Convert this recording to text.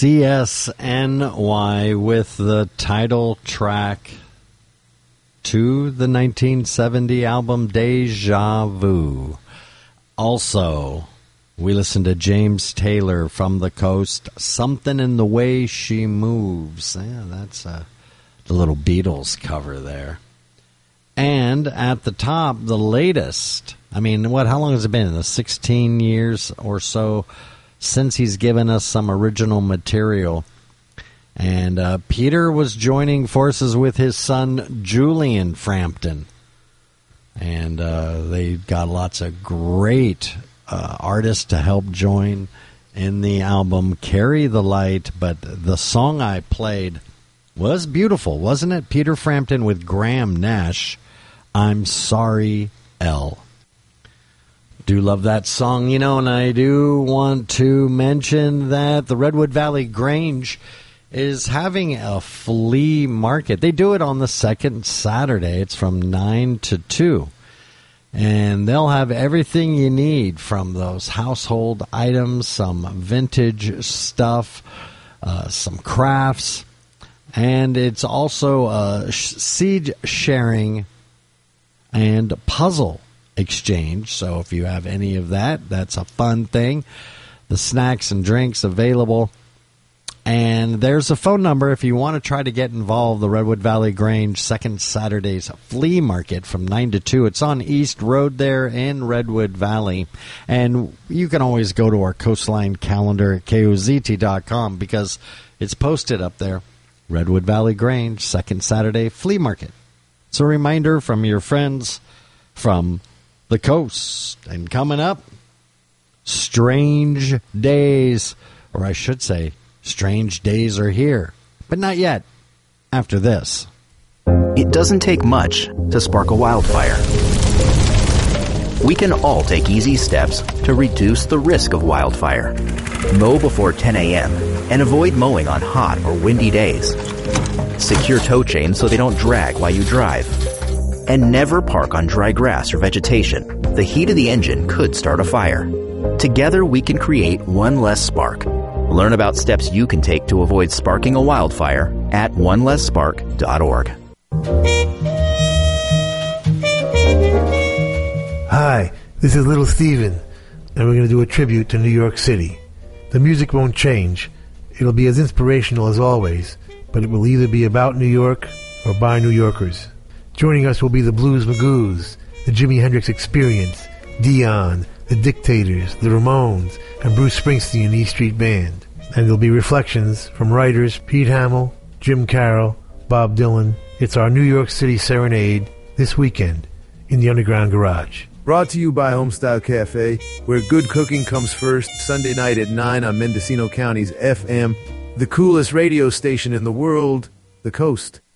CSNY with the title track to the 1970 album Deja Vu. Also, we listened to James Taylor from the Coast, Something in the Way She Moves. Yeah, that's the little Beatles cover there. And at the top, the latest. I mean, how long has it been? The 16 years or so since he's given us some original material. And Peter was joining forces with his son, Julian Frampton. And they got lots of great artists to help join in the album Carry the Light. But the song I played was beautiful, wasn't it? Peter Frampton with Graham Nash, I'm Sorry, L. Do love that song, and I do want to mention that the Redwood Valley Grange is having a flea market. They do it on the second Saturday. It's from 9 to 2. And they'll have everything you need from those household items, some vintage stuff, some crafts, and it's also seed sharing and puzzle exchange. So if you have any of that, that's a fun thing. The snacks and drinks available. And there's a phone number if you want to try to get involved. The Redwood Valley Grange second Saturday's flea market from 9 to 2. It's on East Road there in Redwood Valley. And you can always go to our Coastline calendar at KOZT.com because it's posted up there. Redwood Valley Grange second Saturday flea market. It's a reminder from your friends from the coast. And coming up, Strange Days, or I should say, Strange Days are here, but not yet. After this. It doesn't take much to spark a wildfire. We can all take easy steps to reduce the risk of wildfire. Mow before 10 a.m. and avoid mowing on hot or windy days. Secure tow chains so they don't drag while you drive. And never park on dry grass or vegetation. The heat of the engine could start a fire. Together we can create one less spark. Learn about steps you can take to avoid sparking a wildfire at onelessspark.org. Hi, this is Little Steven, and we're going to do a tribute to New York City. The music won't change. It'll be as inspirational as always, but it will either be about New York or by New Yorkers. Joining us will be the Blues Magoos, the Jimi Hendrix Experience, Dion, the Dictators, the Ramones, and Bruce Springsteen and E Street Band. And there'll be reflections from writers Pete Hamill, Jim Carroll, Bob Dylan. It's our New York City Serenade this weekend in the Underground Garage. Brought to you by Homestyle Cafe, where good cooking comes first, Sunday night at 9 on Mendocino County's FM, the coolest radio station in the world, The Coast.